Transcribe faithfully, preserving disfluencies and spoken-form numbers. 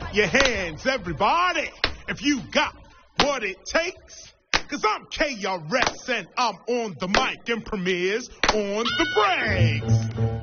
clap your hands, everybody, if you got what it takes. Cause I'm K R S and I'm on the mic and premieres on the breaks.